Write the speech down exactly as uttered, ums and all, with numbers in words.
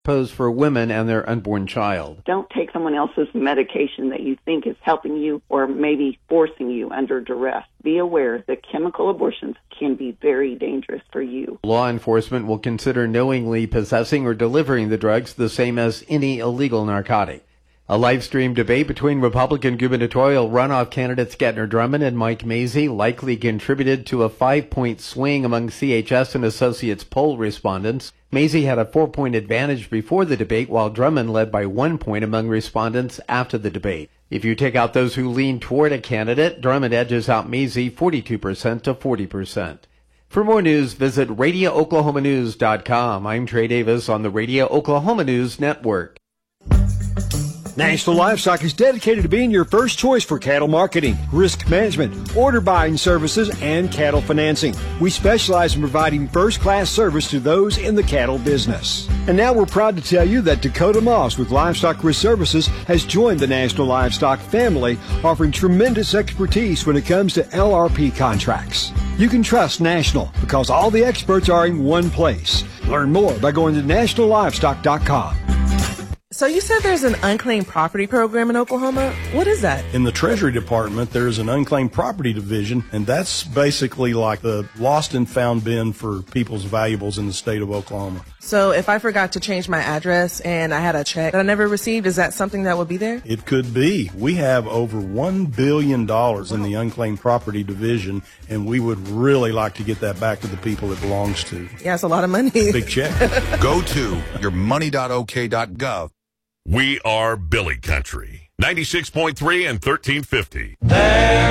posed for women and their unborn child. Don't take someone else's medication that you think is helping you or maybe forcing you under duress. Be aware that chemical abortions can be very dangerous for you. Law enforcement will consider knowingly possessing or delivering the drugs the same as any illegal narcotic. A live-stream debate between Republican gubernatorial runoff candidates Gentner Drummond and Mike Mazzei likely contributed to a five-point swing among C H S and Associates poll respondents. Mazzei had a four-point advantage before the debate, while Drummond led by one point among respondents after the debate. If you take out those who lean toward a candidate, Drummond edges out Mazzei forty-two percent to forty percent. For more news, visit radio oklahoma news dot com. I'm Trey Davis on the Radio Oklahoma News Network. National Livestock is dedicated to being your first choice for cattle marketing, risk management, order buying services, and cattle financing. We specialize in providing first-class service to those in the cattle business. And now we're proud to tell you that Dakota Moss with Livestock Risk Services has joined the National Livestock family, offering tremendous expertise when it comes to L R P contracts. You can trust National because all the experts are in one place. Learn more by going to national livestock dot com. So you said there's an unclaimed property program in Oklahoma. What is that? In the Treasury Department, there's an unclaimed property division, and that's basically like the lost and found bin for people's valuables in the state of Oklahoma. So if I forgot to change my address and I had a check that I never received, is that something that would be there? It could be. We have over one billion dollars in the unclaimed property division, and we would really like to get that back to the people it belongs to. Yeah, it's a lot of money. Big check. Go to your money dot o k dot gov. We are Billy Country, ninety-six point three and thirteen fifty. There